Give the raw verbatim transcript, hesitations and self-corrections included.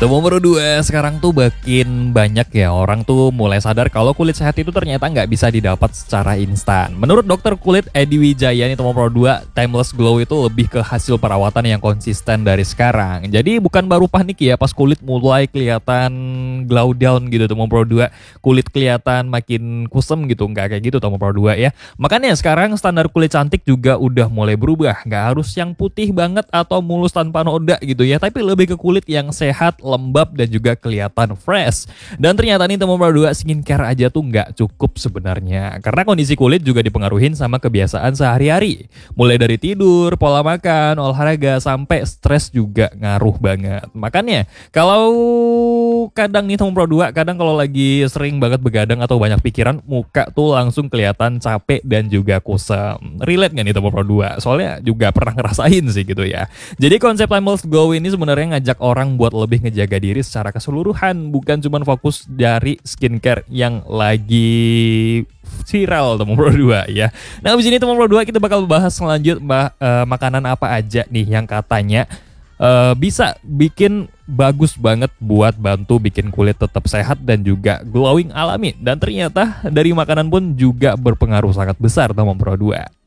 Nomor dua, sekarang tuh makin banyak ya orang tuh mulai sadar kalau kulit sehat itu ternyata nggak bisa didapat secara instan. Menurut dokter kulit Edi Wijaya nih, nomor dua, Timeless Glow itu lebih ke hasil perawatan yang konsisten dari sekarang. Jadi bukan baru panik ya pas kulit mulai kelihatan glow down gitu, nomor dua, kulit kelihatan makin kusem gitu, nggak kayak gitu nomor dua ya. Makanya sekarang standar kulit cantik juga udah mulai berubah, nggak harus yang putih banget atau mulus tanpa noda gitu ya, tapi lebih ke kulit yang sehat, lembab, dan juga kelihatan fresh. Dan ternyata nih nomor dua, skincare aja tuh nggak cukup sebenarnya, karena kondisi kulit juga dipengaruhi sama kebiasaan sehari-hari. Mulai dari tidur, pola makan, olahraga, sampai stres juga ngaruh banget. Makanya kalau kadang nih nomor dua, kadang kalau lagi sering banget begadang atau banyak pikiran, muka tuh langsung kelihatan capek dan juga kusam. Relate nggak nih nomor dua? Soalnya juga pernah ngerasain sih gitu ya. Jadi konsep Timeless Glow ini sebenarnya ngajak orang buat lebih ngejaga diri secara keseluruhan, bukan cuma fokus dari skincare yang lagi viral nomor dua ya. Nah, abis ini nomor dua kita bakal bahas selanjut bah, uh, makanan apa aja nih yang katanya uh, bisa bikin bagus banget buat bantu bikin kulit tetap sehat dan juga glowing alami. Dan ternyata dari makanan pun juga berpengaruh sangat besar nomor dua.